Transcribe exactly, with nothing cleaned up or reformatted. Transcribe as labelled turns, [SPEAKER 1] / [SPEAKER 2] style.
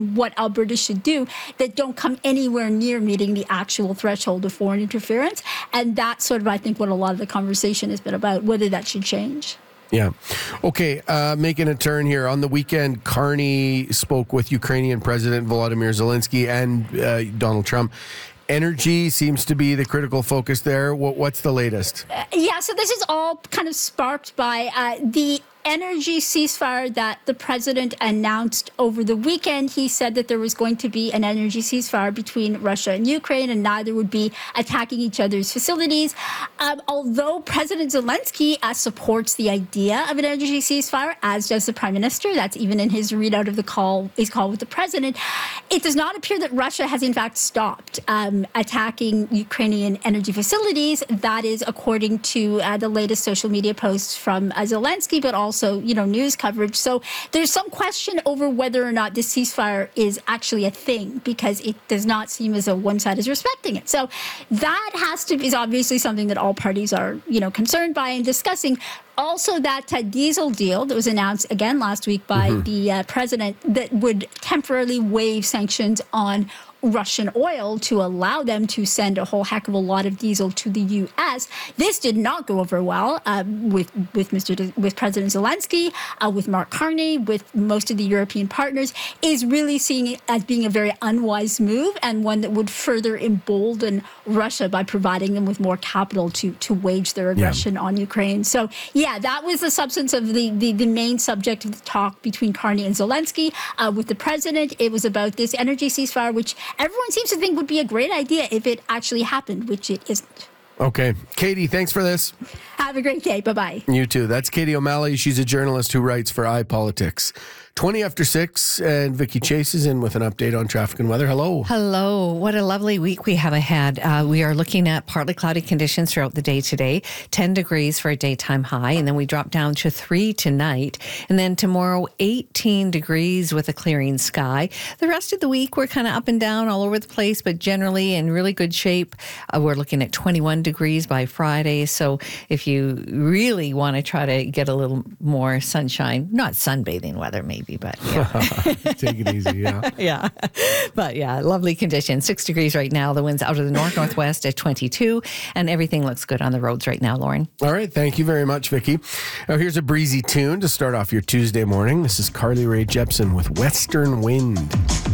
[SPEAKER 1] what Alberta should do that don't come anywhere near meeting the actual threshold of foreign interference. And that's sort of, I think, what a lot of the conversation has been about, whether that should change.
[SPEAKER 2] Yeah. Okay, uh, making a turn here. On the weekend, Carney spoke with Ukrainian President Volodymyr Zelensky and uh, Donald Trump. Energy seems to be the critical focus there. What, what's the latest?
[SPEAKER 1] Uh, yeah, so this is all kind of sparked by uh, the energy ceasefire that the president announced over the weekend. He said that there was going to be an energy ceasefire between Russia and Ukraine, and neither would be attacking each other's facilities. Um, although President Zelensky uh, supports the idea of an energy ceasefire, as does the prime minister, that's even in his readout of the call, his call with the president, it does not appear that Russia has in fact stopped um, attacking Ukrainian energy facilities. That is according to uh, the latest social media posts from uh, Zelensky, but also Also, you know, news coverage. So there's some question over whether or not this ceasefire is actually a thing, because it does not seem as though one side is respecting it. So that has to is obviously something that all parties are, you know, concerned by and discussing. Also, that uh, diesel deal that was announced again last week by mm-hmm. the uh, president that would temporarily waive sanctions on Russian oil to allow them to send a whole heck of a lot of diesel to the U S. This did not go over well uh, with with Mister De, with President Zelensky, uh, with Mark Carney, with most of the European partners. Is really seeing it as being a very unwise move, and one that would further embolden Russia by providing them with more capital to to wage their aggression yeah. on Ukraine. So yeah, that was the substance of the the, the main subject of the talk between Carney and Zelensky. Uh, with the president, it was about this energy ceasefire, which everyone seems to think would be a great idea if it actually happened, which it isn't.
[SPEAKER 2] Okay. Katie, thanks for this.
[SPEAKER 1] Have a great day. Bye-bye.
[SPEAKER 2] You too. That's Katie O'Malley. She's a journalist who writes for iPolitics. twenty after six, and Vicky Chase is in with an update on traffic and weather. Hello.
[SPEAKER 3] Hello. What a lovely week we have ahead. Uh, we are looking at partly cloudy conditions throughout the day today, ten degrees for a daytime high, and then we drop down to three tonight. And then tomorrow, eighteen degrees with a clearing sky. The rest of the week, we're kind of up and down all over the place, but generally in really good shape. Uh, we're looking at twenty-one degrees by Friday. So if you really want to try to get a little more sunshine, not sunbathing weather maybe, but yeah.
[SPEAKER 2] Take it easy, yeah.
[SPEAKER 3] yeah. But yeah, lovely conditions. Six degrees right now. The wind's out of the north-northwest at twenty-two, and everything looks good on the roads right now, Lauren.
[SPEAKER 2] All right. Thank you very much, Vicky. Now here's a breezy tune to start off your Tuesday morning. This is Carly Rae Jepsen with Western Wind.